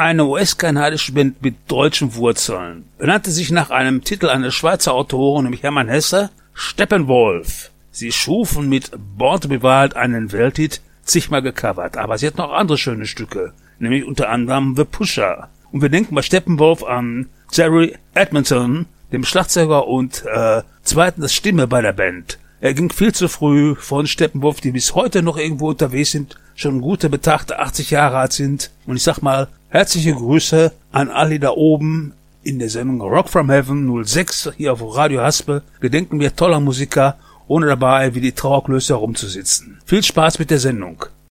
eine US-kanadische Band mit deutschen Wurzeln. Benannte sich nach einem Titel eines Schweizer Autoren, nämlich Hermann Hesse, Steppenwolf. Sie schufen mit Born to be Wild einen Welthit, zigmal gecovert, aber sie hat noch andere schöne Stücke, nämlich unter anderem The Pusher. Und wir denken bei Steppenwolf an Jerry Edmonton, dem Schlagzeuger und zweiten Stimme bei der Band. Er ging viel zu früh von Steppenwolf, die bis heute noch irgendwo unterwegs sind, schon gute Betrachter 80 Jahre alt sind. Und ich sag mal, herzliche Grüße an alle da oben in der Sendung Rock from Heaven 06 hier auf Radio Haspel. Gedenken wir toller Musiker, ohne dabei wie die Trauerklöße herumzusitzen. Viel Spaß mit der Sendung.